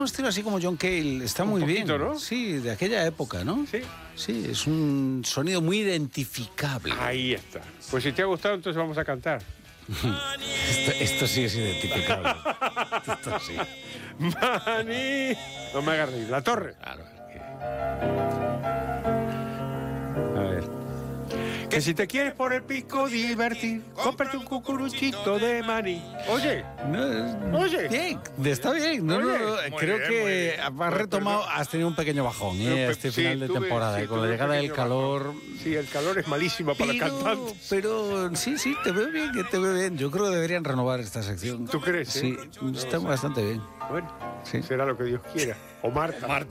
Un estilo así como John Cale, está muy bien, ¿no? Sí, de aquella época, ¿no? Sí. Sí, es un sonido muy identificable. Ahí está. Pues si te ha gustado, entonces vamos a cantar. Esto sí es identificable. Esto sí. Mani. No me hagas reír. La Torre. Claro, A ver. Que si te quieres por el pico divertir, cómprate un cucuruchito de maní. Oye. Oye. Bien, está bien. No, Oye. creo Muy que bien. has retomado, has tenido un pequeño bajón este Sí, final de temporada. sí, Con la tuve llegada un del pequeño calor. bajón. Sí, el calor es malísimo para cantantes. Pero sí, te veo bien, te veo bien. Yo creo que deberían renovar esta sección. ¿Tú crees? Sí, está bastante bien. Bueno, Sí. será lo que Dios quiera. O Marta.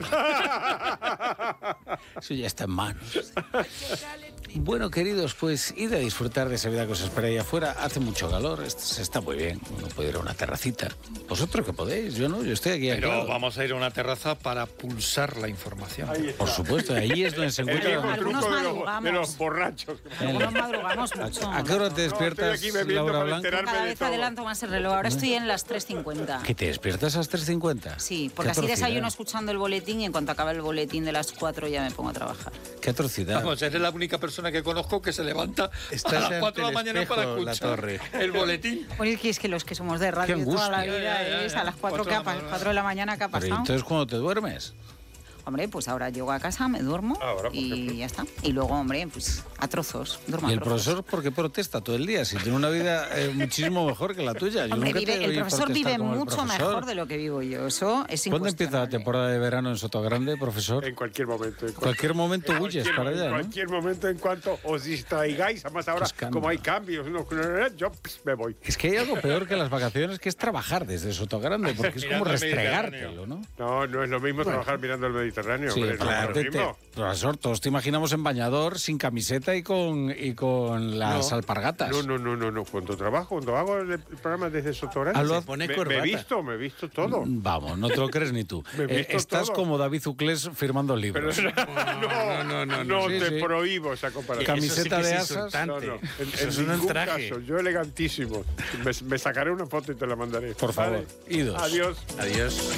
Eso ya está en manos. Bueno, queridos, pues id a disfrutar de esa vida que os espera ahí afuera. Hace mucho calor, se está muy bien. Uno puede ir a una terracita. Vosotros que podéis, yo no, yo estoy aquí. Pero aislado. vamos a ir a una terraza para pulsar la información. Por supuesto, ahí es donde se El encuentra. mismo Algunos truco de madrugamos. los borrachos. Algunos madrugamos mucho. ¿A qué hora te despiertas, estoy aquí bebiendo Laura para Blanco? enterarme Cada de vez todo. adelanto más el reloj. Ahora estoy en las 3:50. ¿Que te despiertas a las 3:50? Sí, porque Qué así atrocidad. desayuno escuchando el boletín y en cuanto acaba el boletín de las 4 ya me pongo a trabajar. Qué atrocidad. Vamos, eres la única persona que conozco que se levanta Estás a las ante 4 de la el mañana espejo, para La escuchar Torre. el boletín. Oye, que es que los que somos de radio Qué toda la angustia. vida Ya, es a las 4 4 de la mañana que ha Pero pasado. entonces, ¿cuándo te duermes? Hombre, pues ahora llego a casa, me duermo Ahora, por y ejemplo. ya está. Y luego, hombre, pues a trozos. Duermo ¿Y a el trozos. profesor por qué protesta todo el día? Si tiene una vida muchísimo mejor que la tuya. Yo Hombre, nunca te el oí profesor protestar vive como el mucho profesor. mejor de lo que vivo yo. Eso es ¿Cuándo empieza la incuestionable. temporada de verano en Sotogrande, profesor? En cualquier momento. En Cualquier momento huyes para allá, En ¿no? cualquier momento, en cuanto os distraigáis. Además, ahora, escándalo. como hay cambios, yo me voy. Es que hay algo peor que las vacaciones, que es trabajar desde Sotogrande, porque es como Mirando el restregártelo, ¿no? No es lo mismo trabajar mirando el Mediterráneo. Sí, hombre, no es lo aparte, mismo. profesor, todos te imaginamos en bañador, sin camiseta y con las alpargatas. No. Cuando hago el programa desde Sotogrande, Ah, lo me, hace- pone me corbata. he visto todo. Vamos, no te lo crees ni tú. Me he visto Estás todo. como David Uclés firmando libros. No Sí, te sí. prohíbo esa comparación. Camiseta Eso sí que de es asas. insultante. En Eso es un ningún traje. caso, yo elegantísimo. Me sacaré una foto y te la mandaré. Por favor, ¿Vale? idos. Adiós. Adiós.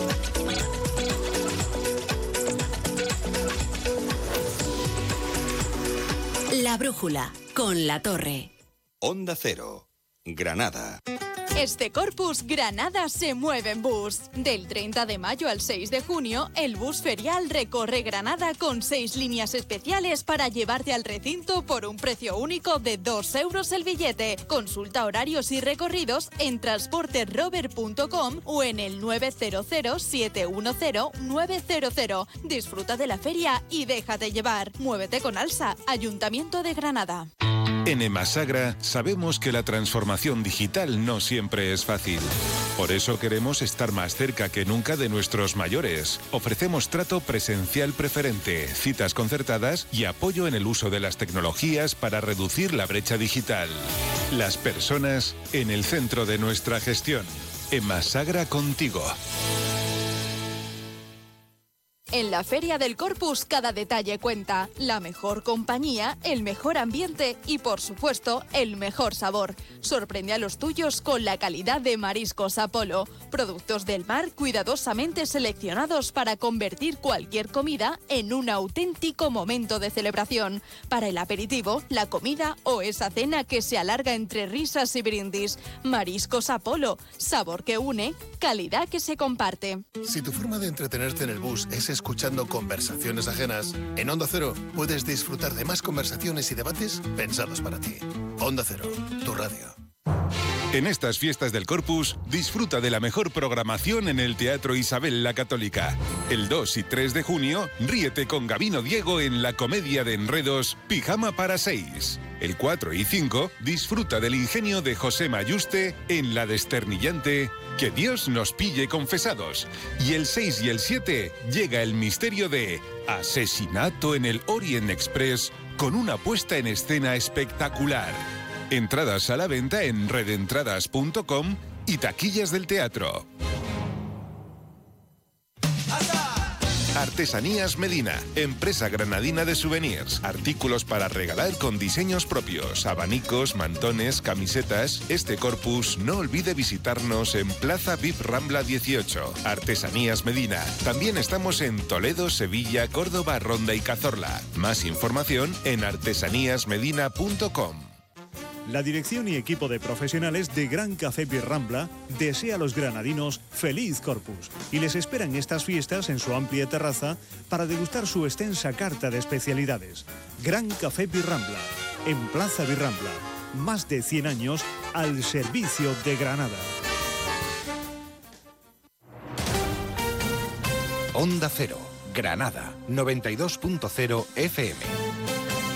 La brújula con La Torre. Onda Cero, Granada. Este Corpus Granada se mueve en bus. Del 30 de mayo al 6 de junio, el bus ferial recorre Granada con 6 líneas especiales para llevarte al recinto por un precio único de 2 euros el billete. Consulta horarios y recorridos en transporterrover.com o en el 900-710-900. Disfruta de la feria y déjate llevar. Muévete con Alsa, Ayuntamiento de Granada. En Emasagra sabemos que la transformación digital no siempre es fácil. Por eso queremos estar más cerca que nunca de nuestros mayores. Ofrecemos trato presencial preferente, citas concertadas y apoyo en el uso de las tecnologías para reducir la brecha digital. Las personas en el centro de nuestra gestión. Emasagra contigo. En la Feria del Corpus cada detalle cuenta. La mejor compañía, el mejor ambiente y, por supuesto, el mejor sabor. Sorprende a los tuyos con la calidad de Mariscos Apolo. Productos del mar cuidadosamente seleccionados para convertir cualquier comida en un auténtico momento de celebración. Para el aperitivo, la comida o esa cena que se alarga entre risas y brindis. Mariscos Apolo. Sabor que une, calidad que se comparte. Si tu forma de entretenerte en el bus es escuchando conversaciones ajenas, en Onda Cero puedes disfrutar de más conversaciones y debates pensados para ti. Onda Cero, tu radio. En estas fiestas del Corpus, disfruta de la mejor programación en el Teatro Isabel la Católica. El 2 y 3 de junio, ríete con Gabino Diego en la comedia de enredos Pijama para 6. El 4 y 5, disfruta del ingenio de José Mayuste en la desternillante Que Dios nos pille confesados. Y el 6 y el 7, llega el misterio de Asesinato en el Orient Express con una puesta en escena espectacular. Entradas a la venta en redentradas.com y taquillas del teatro. Artesanías Medina, empresa granadina de souvenirs, artículos para regalar con diseños propios, abanicos, mantones, camisetas. Este Corpus no olvide visitarnos en Plaza VIP Rambla 18. Artesanías Medina. También estamos en Toledo, Sevilla, Córdoba, Ronda y Cazorla. Más información en artesaníasmedina.com. La dirección y equipo de profesionales de Gran Café Birrambla desea a los granadinos feliz Corpus y les esperan estas fiestas en su amplia terraza para degustar su extensa carta de especialidades. Gran Café Birrambla, en Plaza Birrambla, más de 100 años al servicio de Granada. Onda Cero, Granada, 92.0 FM.